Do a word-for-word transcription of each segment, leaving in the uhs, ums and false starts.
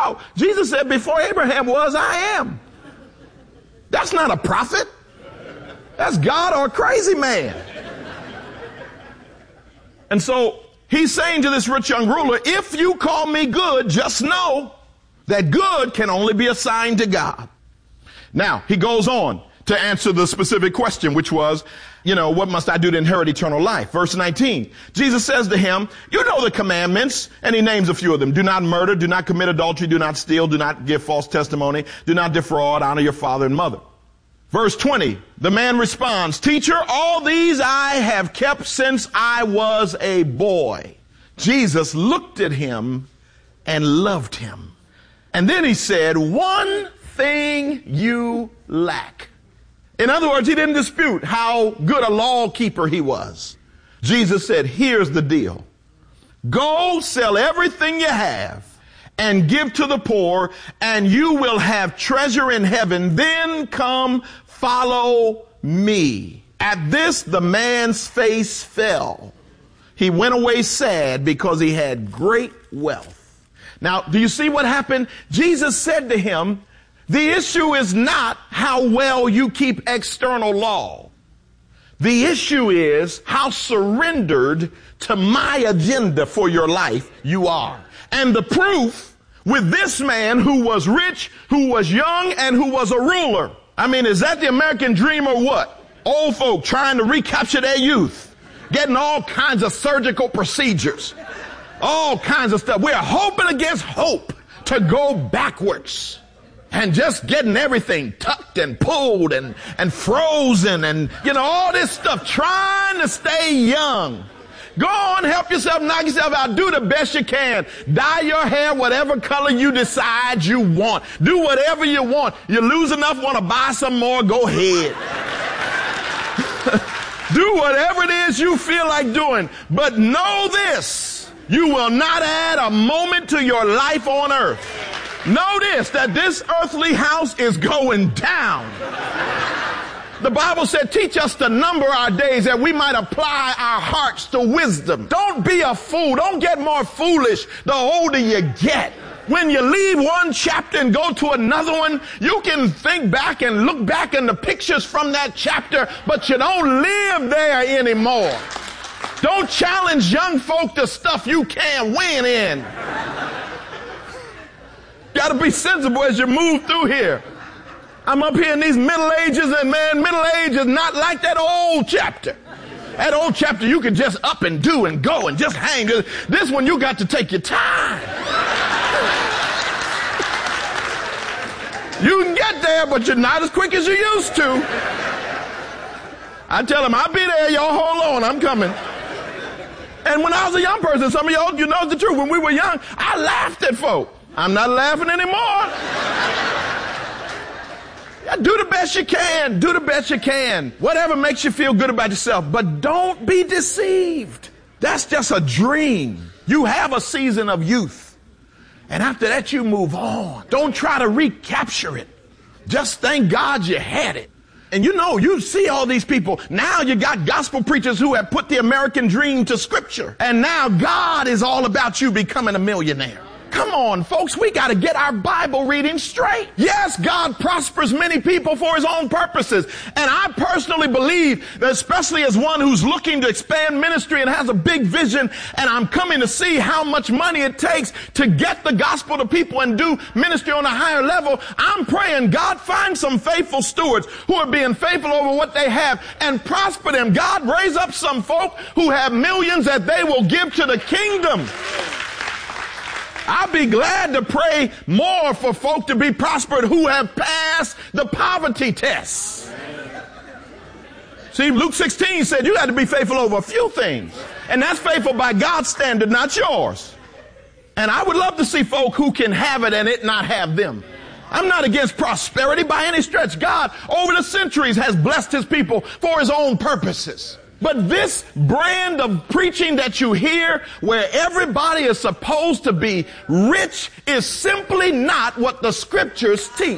talk? Jesus said, before Abraham was, I am. That's not a prophet. That's God or a crazy man. And so he's saying to this rich young ruler, if you call me good, just know that good can only be assigned to God. Now, he goes on to answer the specific question, which was, you know, what must I do to inherit eternal life? Verse nineteen, Jesus says to him, you know the commandments, and he names a few of them. Do not murder, do not commit adultery, do not steal, do not give false testimony, do not defraud, honor your father and mother. Verse twenty, the man responds, teacher, all these I have kept since I was a boy. Jesus looked at him and loved him. And then he said, one thing you lack. In other words, he didn't dispute how good a law keeper he was. Jesus said, here's the deal. Go sell everything you have and give to the poor, and you will have treasure in heaven. Then come follow me. At this, the man's face fell. He went away sad because he had great wealth. Now, do you see what happened? Jesus said to him, the issue is not how well you keep external law. The issue is how surrendered to my agenda for your life you are. And the proof with this man who was rich, who was young, and who was a ruler. I mean, is that the American dream or what? Old folk trying to recapture their youth, getting all kinds of surgical procedures, all kinds of stuff. We're hoping against hope to go backwards. And just getting everything tucked and pulled and, and frozen and, you know, all this stuff, trying to stay young. Go on, help yourself, knock yourself out. Do the best you can. Dye your hair whatever color you decide you want. Do whatever you want. You lose enough, want to buy some more, go ahead. Do whatever it is you feel like doing. But know this, you will not add a moment to your life on earth. Notice that this earthly house is going down. The Bible said, teach us to number our days that we might apply our hearts to wisdom. Don't be a fool. Don't get more foolish the older you get. When you leave one chapter and go to another one, you can think back and look back in the pictures from that chapter, but you don't live there anymore. Don't challenge young folk to stuff you can't win in. Got to be sensible as you move through here. I'm up here in these Middle Ages, and man, Middle Age is not like that old chapter. That old chapter you can just up and do and go and just hang. This one you got to take your time. You can get there, but you're not as quick as you used to. I tell them, I'll be there, y'all hold on, I'm coming. And when I was a young person, some of y'all, you know the truth, when we were young, I laughed at folk. I'm not laughing anymore. Yeah, do the best you can. Do the best you can. Whatever makes you feel good about yourself. But don't be deceived. That's just a dream. You have a season of youth. And after that, you move on. Don't try to recapture it. Just thank God you had it. And you know, you see all these people. Now you got gospel preachers who have put the American dream to scripture. And now God is all about you becoming a millionaire. Come on, folks, we got to get our Bible reading straight. Yes, God prospers many people for his own purposes. And I personally believe that, especially as one who's looking to expand ministry and has a big vision, and I'm coming to see how much money it takes to get the gospel to people and do ministry on a higher level, I'm praying God find some faithful stewards who are being faithful over what they have and prosper them. God raise up some folk who have millions that they will give to the kingdom. I'll be glad to pray more for folk to be prospered who have passed the poverty tests. See, Luke sixteen said you got to be faithful over a few things. And that's faithful by God's standard, not yours. And I would love to see folk who can have it and it not have them. I'm not against prosperity by any stretch. God, over the centuries, has blessed his people for his own purposes. But this brand of preaching that you hear where everybody is supposed to be rich is simply not what the scriptures teach.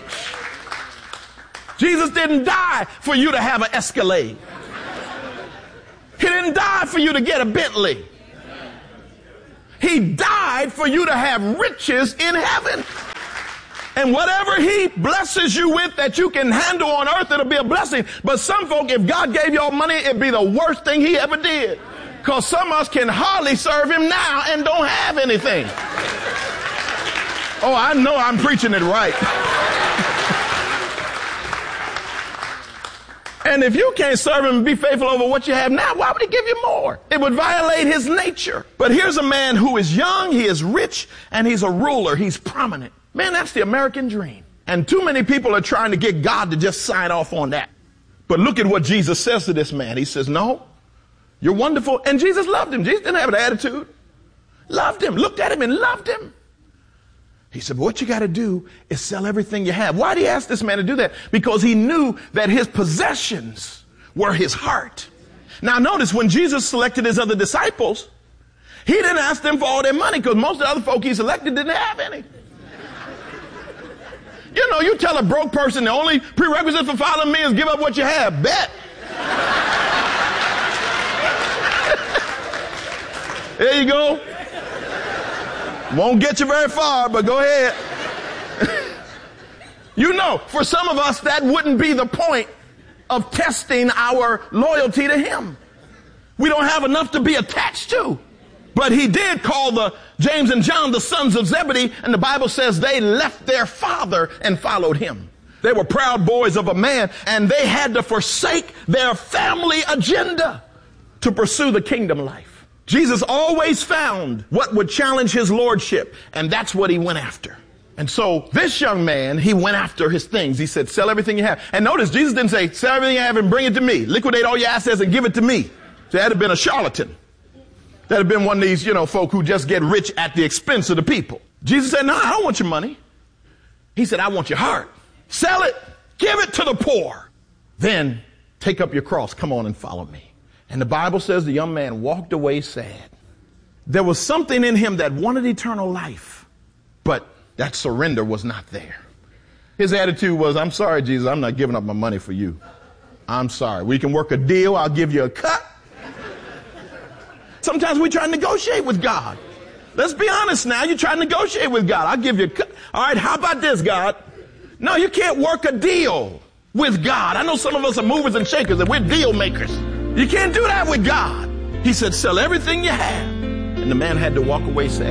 Jesus didn't die for you to have an Escalade. He didn't die for you to get a Bentley. He died for you to have riches in heaven. And whatever he blesses you with that you can handle on earth, it'll be a blessing. But some folk, if God gave y'all money, it'd be the worst thing he ever did. Because some of us can hardly serve him now and don't have anything. Oh, I know I'm preaching it right. And if you can't serve him and be faithful over what you have now, why would he give you more? It would violate his nature. But here's a man who is young, he is rich, and he's a ruler. He's prominent. Man, that's the American dream. And too many people are trying to get God to just sign off on that. But look at what Jesus says to this man. He says, no, you're wonderful. And Jesus loved him. Jesus didn't have an attitude. Loved him, looked at him and loved him. He said, what you got to do is sell everything you have. Why did he ask this man to do that? Because he knew that his possessions were his heart. Now notice when Jesus selected his other disciples, he didn't ask them for all their money because most of the other folk he selected didn't have any. You know, you tell a broke person the only prerequisite for following me is give up what you have. Bet. There you go. Won't get you very far, but go ahead. You know, for some of us, that wouldn't be the point of testing our loyalty to him. We don't have enough to be attached to. But he did call the James and John the sons of Zebedee, and the Bible says they left their father and followed him. They were proud boys of a man, and they had to forsake their family agenda to pursue the kingdom life. Jesus always found what would challenge his lordship, and that's what he went after. And so this young man, he went after his things. He said, sell everything you have. And notice, Jesus didn't say, sell everything you have and bring it to me. Liquidate all your assets and give it to me. So that'd have been a charlatan. That'd have been one of these, you know, folk who just get rich at the expense of the people. Jesus said, no, I don't want your money. He said, I want your heart. Sell it, give it to the poor. Then take up your cross. Come on and follow me. And the Bible says the young man walked away sad. There was something in him that wanted eternal life, but that surrender was not there. His attitude was, I'm sorry, Jesus, I'm not giving up my money for you. I'm sorry. We can work a deal. I'll give you a cut. Sometimes we try to negotiate with God. Let's be honest now. You try to negotiate with God. I'll give you a cut. All right, how about this, God? No, you can't work a deal with God. I know some of us are movers and shakers and we're deal makers. You can't do that with God. He said, sell everything you have. And the man had to walk away sad.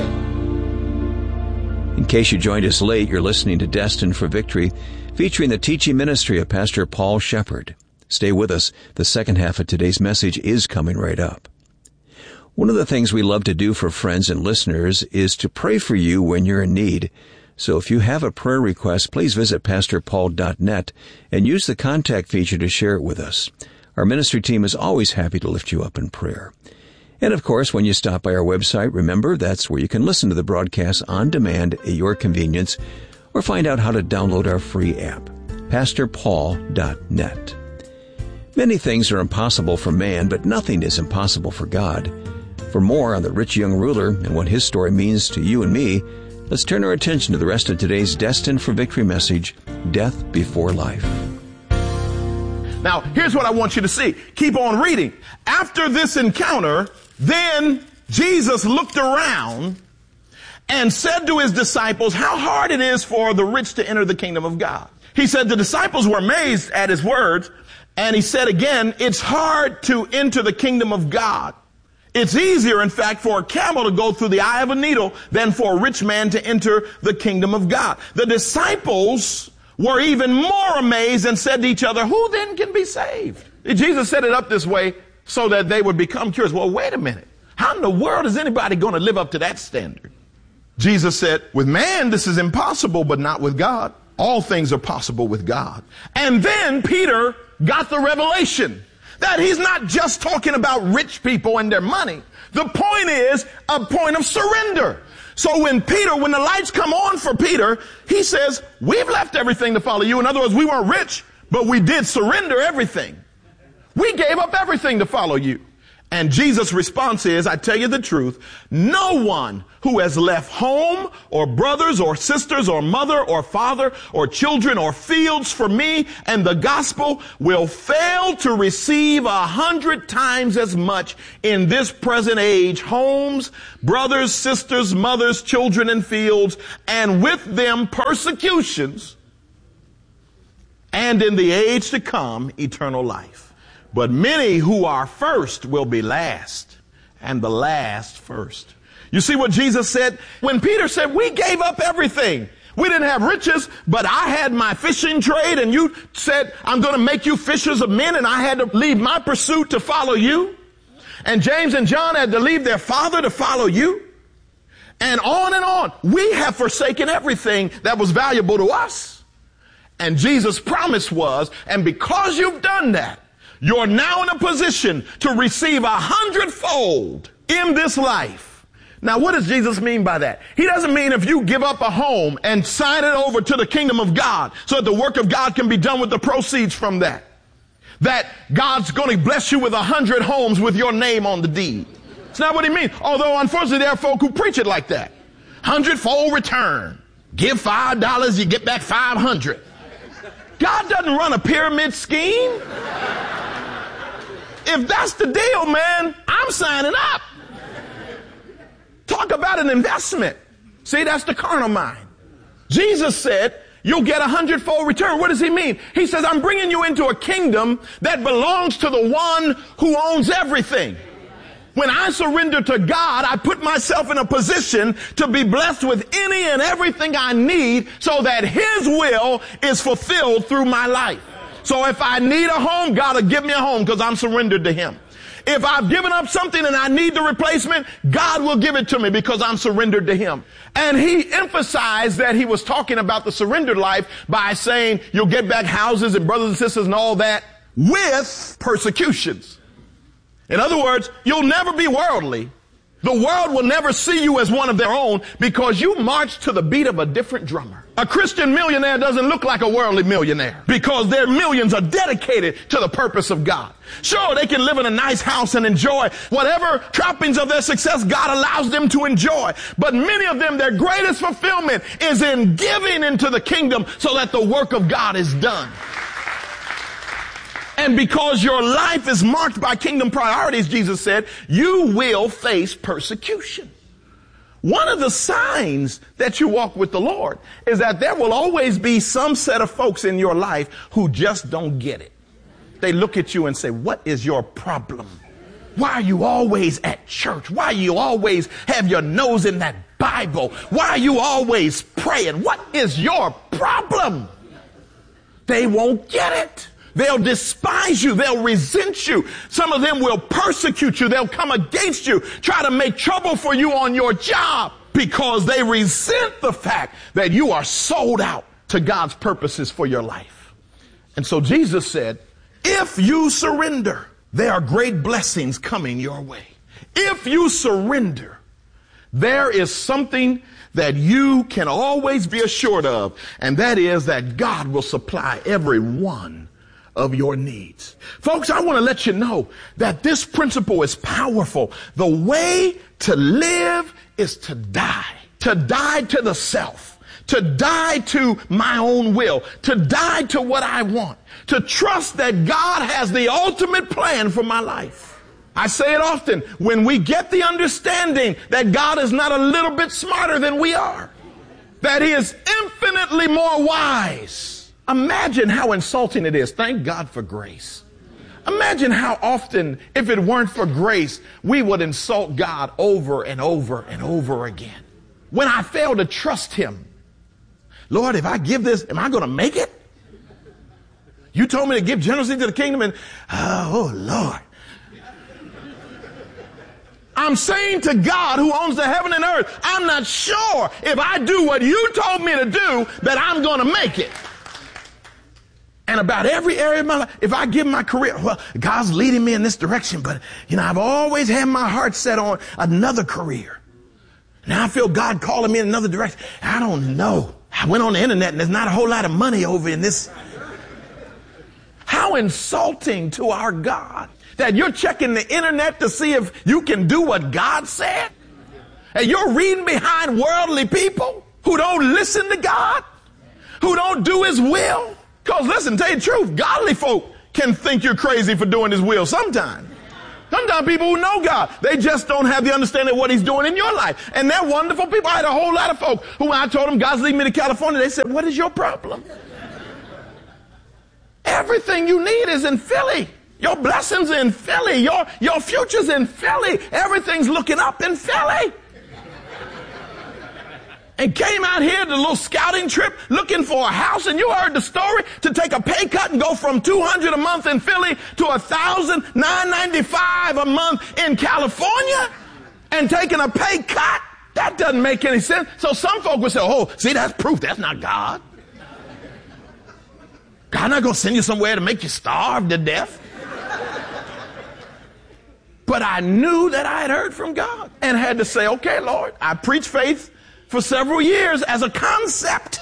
In case you joined us late, you're listening to Destined for Victory, featuring the teaching ministry of Pastor Paul Shepherd. Stay with us. The second half of today's message is coming right up. One of the things we love to do for friends and listeners is to pray for you when you're in need. So if you have a prayer request, please visit pastor paul dot net and use the contact feature to share it with us. Our ministry team is always happy to lift you up in prayer. And of course, when you stop by our website, remember that's where you can listen to the broadcast on demand at your convenience or find out how to download our free app, pastor paul dot net. Many things are impossible for man, but nothing is impossible for God. For more on the rich young ruler and what his story means to you and me, let's turn our attention to the rest of today's Destined for Victory message, Death Before Life. Now, here's what I want you to see. Keep on reading. After this encounter, then Jesus looked around and said to his disciples how hard it is for the rich to enter the kingdom of God. He said the disciples were amazed at his words, and he said again, it's hard to enter the kingdom of God. It's easier, in fact, for a camel to go through the eye of a needle than for a rich man to enter the kingdom of God. The disciples were even more amazed and said to each other, who then can be saved? Jesus set it up this way so that they would become curious. Well, wait a minute. How in the world is anybody going to live up to that standard? Jesus said, with man, this is impossible, but not with God. All things are possible with God. And then Peter got the revelation that he's not just talking about rich people and their money. The point is a point of surrender. So when Peter, when the lights come on for Peter, he says, we've left everything to follow you. In other words, we weren't rich, but we did surrender everything. We gave up everything to follow you. And Jesus' response is, I tell you the truth, no one who has left home or brothers or sisters or mother or father or children or fields for me and the gospel will fail to receive a hundred times as much in this present age, homes, brothers, sisters, mothers, children, and fields, and with them persecutions, and in the age to come, eternal life. But many who are first will be last, and the last first. You see what Jesus said? When Peter said, we gave up everything. We didn't have riches, but I had my fishing trade, and you said, I'm going to make you fishers of men, and I had to leave my pursuit to follow you. And James and John had to leave their father to follow you. And on and on. We have forsaken everything that was valuable to us. And Jesus' promise was, and because you've done that, you're now in a position to receive a hundredfold in this life. Now, what does Jesus mean by that? He doesn't mean if you give up a home and sign it over to the kingdom of God so that the work of God can be done with the proceeds from that, that God's going to bless you with a hundred homes with your name on the deed. It's not what he means. Although, unfortunately, there are folk who preach it like that. Hundredfold return. Give five dollars, you get back five hundred. God doesn't run a pyramid scheme. If that's the deal, man, I'm signing up. Talk about an investment. See, that's the carnal mind. Jesus said, you'll get a hundredfold return. What does he mean? He says, I'm bringing you into a kingdom that belongs to the one who owns everything. When I surrender to God, I put myself in a position to be blessed with any and everything I need so that his will is fulfilled through my life. So if I need a home, God will give me a home because I'm surrendered to him. If I've given up something and I need the replacement, God will give it to me because I'm surrendered to him. And he emphasized that he was talking about the surrendered life by saying you'll get back houses and brothers and sisters and all that with persecutions. In other words, you'll never be worldly. The world will never see you as one of their own because you march to the beat of a different drummer. A Christian millionaire doesn't look like a worldly millionaire because their millions are dedicated to the purpose of God. Sure, they can live in a nice house and enjoy whatever trappings of their success God allows them to enjoy. But many of them, their greatest fulfillment is in giving into the kingdom so that the work of God is done. And because your life is marked by kingdom priorities, Jesus said, you will face persecution. One of the signs that you walk with the Lord is that there will always be some set of folks in your life who just don't get it. They look at you and say, what is your problem? Why are you always at church? Why do you always have your nose in that Bible? Why are you always praying? What is your problem? They won't get it. They'll despise you. They'll resent you. Some of them will persecute you. They'll come against you, try to make trouble for you on your job because they resent the fact that you are sold out to God's purposes for your life. And so Jesus said, if you surrender, there are great blessings coming your way. If you surrender, there is something that you can always be assured of, and that is that God will supply every one of your needs. Folks, I want to let you know that this principle is powerful. The way to live is to die. To die to the self. To die to my own will. To die to what I want. To trust that God has the ultimate plan for my life. I say it often, when we get the understanding that God is not a little bit smarter than we are, that he is infinitely more wise. Imagine how insulting it is. Thank God for grace. Imagine how often, if it weren't for grace, we would insult God over and over and over again. When I fail to trust him, Lord, if I give this, am I going to make it? You told me to give generously to the kingdom and, oh, Lord. I'm saying to God who owns the heaven and earth, I'm not sure if I do what you told me to do that I'm going to make it. And about every area of my life, if I give my career, well, God's leading me in this direction, but, you know, I've always had my heart set on another career. Now I feel God calling me in another direction. I don't know. I went on the internet and there's not a whole lot of money over in this. How insulting to our God. that you're checking the internet to see if you can do what God said? And you're reading behind worldly people who don't listen to God, who don't do his will? Because listen, tell you the truth, godly folk can think you're crazy for doing his will sometimes. Sometimes people who know God, they just don't have the understanding of what he's doing in your life. And they're wonderful people. I had a whole lot of folk who, when I told them God's leading me to California, they said, what is your problem? Everything you need is in Philly. Your blessings in Philly. Your, your future's in Philly. Everything's looking up in Philly. And came out here to a little scouting trip looking for a house, and you heard the story, to take a pay cut and go from two hundred a month in Philly to one thousand nine hundred ninety-five a month in California, and taking a pay cut. That doesn't make any sense. So some folk would say, oh, see, that's proof. That's not God. God's not going to send you somewhere to make you starve to death. But I knew that I had heard from God and had to say, okay, Lord, I preach faith for several years as a concept.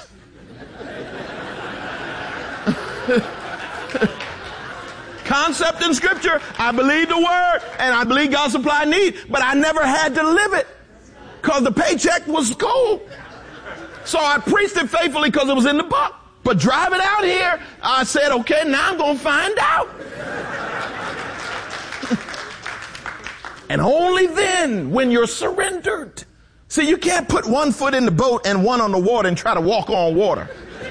Concept in scripture. I believe the word and I believe God supply need, but I never had to live it because the paycheck was cool. So I preached it faithfully because it was in the book. But driving out here, I said, okay, now I'm going to find out. And only then, when you're surrendered. See, you can't put one foot in the boat and one on the water and try to walk on water.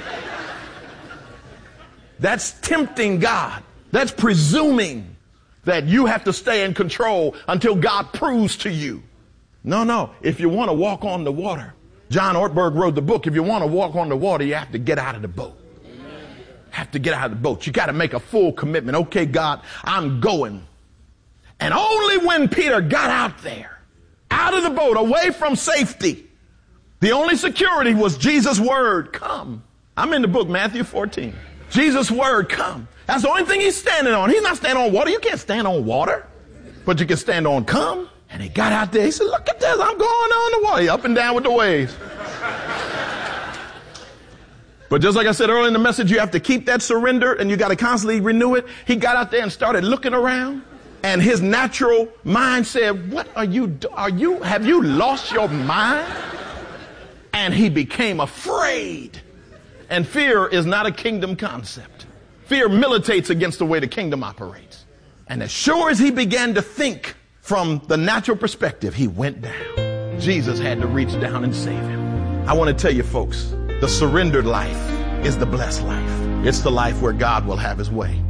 That's tempting God. That's presuming that you have to stay in control until God proves to you. No, no. If you want to walk on the water, John Ortberg wrote the book, if you want to walk on the water, you have to get out of the boat. Have to get out of the boat. You got to make a full commitment. Okay, God, I'm going. And only when Peter got out there, out of the boat, away from safety, the only security was Jesus' word, come. I'm in the book, Matthew fourteen. Jesus' word, come. That's the only thing he's standing on. He's not standing on water. You can't stand on water, but you can stand on come. And he got out there. He said, look at this. I'm going on the water. He up and down with the waves. But just like I said earlier in the message, you have to keep that surrender and you got to constantly renew it. He got out there and started looking around. And his natural mind said, what are you, do- are you, have you lost your mind? And he became afraid. And fear is not a kingdom concept. Fear militates against the way the kingdom operates. And as sure as he began to think from the natural perspective, he went down. Jesus had to reach down and save him. I want to tell you folks, the surrendered life is the blessed life. It's the life where God will have his way.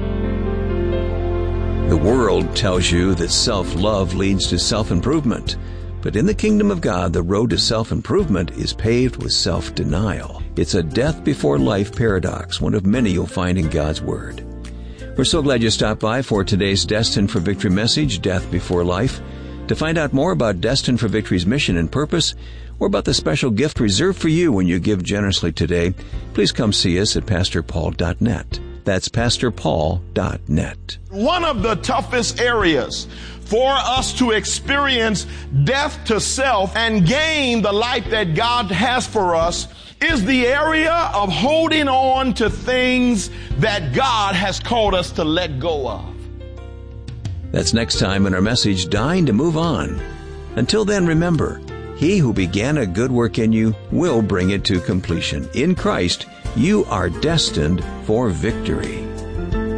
The world tells you that self-love leads to self-improvement. But in the kingdom of God, the road to self-improvement is paved with self-denial. It's a death before life paradox, one of many you'll find in God's Word. We're so glad you stopped by for today's Destined for Victory message, Death Before Life. To find out more about Destined for Victory's mission and purpose, or about the special gift reserved for you when you give generously today, please come see us at pastor paul dot net. That's pastor paul dot net. One of the toughest areas for us to experience death to self and gain the life that God has for us is the area of holding on to things that God has called us to let go of. That's next time in our message, Dying to Move On. Until then, remember, he who began a good work in you will bring it to completion. In Christ, you are destined for victory.